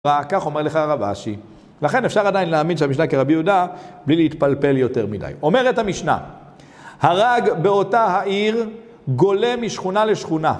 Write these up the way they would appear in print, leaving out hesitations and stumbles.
כך אומר לך רב אשי. לכן אפשר עדיין להאמין שהמשנה כרבי יהודה בלי להתפלפל יותר מדי. אומרת המשנה, הרג באותה העיר גולה משכונה לשכונה.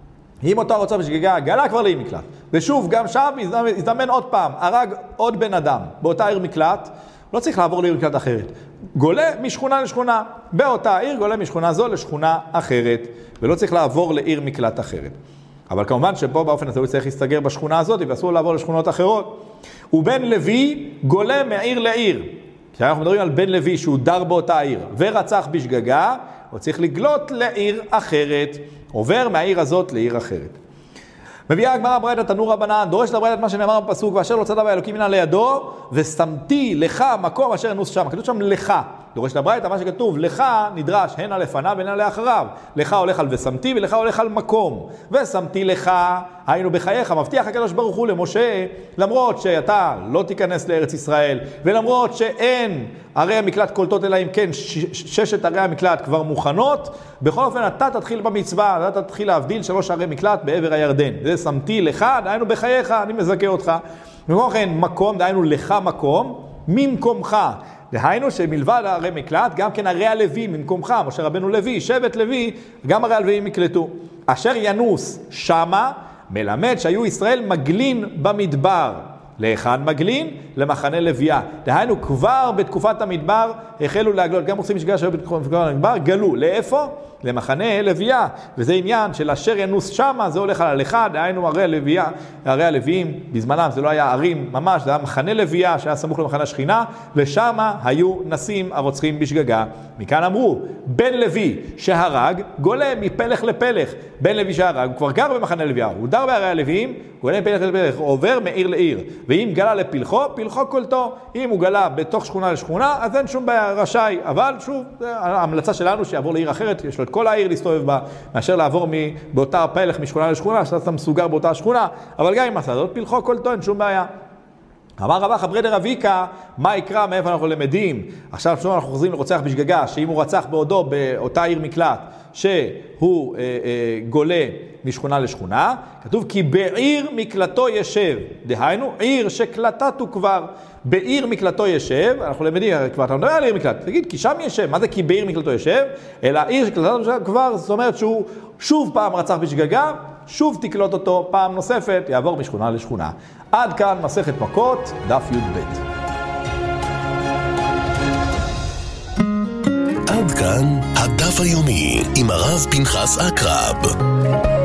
אם אותה רוצה בשגגה, גלה כבר לעיר מקלט. ושוב, גם שם הזדמן עוד פעם, הרג עוד בן אדם באותה עיר מקלט, לא צריך לעבור לעיר מקלט אחרת. גולה משכונה לשכונה. באותה העיר גולה משכונה זו לשכונה אחרת, ולא צריך לעבור לעיר מקלט אחרת. אבל כמובן שפה באופן הזה הוא צריך להסתגר בשכונה הזאת, ואסור לעבור לשכונות אחרות. ובן לוי גולה מעיר לעיר. כשאנחנו מדברים על בן לוי שהוא דר באותה עיר, ורצח בשגגה, הוא צריך לגלות לעיר אחרת. עובר מהעיר הזאת לעיר אחרת. מביאה הגמרא ברייתא תנו רבנן, דורש לברייתא את מה שנאמר בפסוק, ואשר לא צדה באלוקים מן לידו, ושמתי לך מקום אשר ינוס שם. כתוב שם לך. דורש לברייתא מה שכתוב, לך נדרש הנה לפניו והנה לאחריו. לך הולך על ושמתי, ולך הולך על מקום. ושמתי לך, היינו בחייך, מבטיח הקדוש ברוך הוא למשה, למרות שאתה לא תיכנס לארץ ישראל, ולמרות שאין ערי המקלט קולטות אלא אם כן ששת ערי המקלט כבר מוכנות, בכל אופן אתה תתחיל במצווה, אתה תתחיל להבדיל 3 ערי מקלט בעבר הירדן. זה שמתי לך, דהיינו בחייך, אני מזכה אותך. בכל אופן מקום, דהיינו לך מקום, ממקומך. דהיינו שמלבד ערי מקלט, גם כן ערי הלוי ממקומך, משה רבנו לוי, שבט לוי, גם ערי הלוויים יקלטו. אשר ינוס שמה, מלמד שהיו ישראל מגלין במדבר. להיכן מגלין? למחנה לוויה. דהיינו כבר בתקופת המדבר החלו להגלות, גם רוצים משגע שהיו בתקופת המדבר, גלו. לאיפה? למחנה לוויה. וזה עניין של אשר ינוס שמה, זה הולך על הלכה, דהיינו ערי הלוויה, ערי הלוויים, בזמנם זה לא היה ערים ממש, זה היה מחנה לוויה שהיה סמוך למחנה שכינה, ושמה היו נסים הרוצחים בשגגה. מכאן אמרו, בן לוי שהרג גולה מפלך לפלך. בן לוי שהרג, הוא כבר גר במחנה לוויה, הוא דר בערי הלוויים, גולה מפלך לפלך, עובר מעיר לעיר. ואם גלה לפלחו, פלחו קולטו. אם הוא גלה בתוך שכונה לשכונה, אז אין שום בעיה, רשאי. אבל שוב, ההמלצה שלנו שיעבור לעיר אחרת, יש לו את כל העיר להסתובב בה, מאשר לעבור באותה פלח משכונה לשכונה, שאתה מסוגר באותה שכונה, אבל גם אם עשה זאת, פלחו קולטו, אין שום בעיה. אמר רבא חברי דרביקה, מה יקרא, מאיפה אנחנו למדים? עכשיו שוב אנחנו חוזרים לרוצח בשגגה, שאם הוא רצח בעודו באותה עיר מקלט, שהוא גולה משכונה לשכונה, כתוב כי בעיר מקלטו ישב, דהיינו עיר שקלטתו כבר, בעיר מקלטו ישב, אנחנו למדים, כבר אתה מדבר על עיר מקלט, תגיד כי שם ישב, מה זה כי בעיר מקלטו ישב? אלא עיר שקלטתו ישב כבר, זאת אומרת שהוא שוב פעם רצח בשגגה, שוב תקלוט אותו פעם נוספת, יעבור משכונה לשכונה. עד כאן מסכת מכות, דף י"ב. עד כאן הדף היומי עם הרב פנחס אקרב.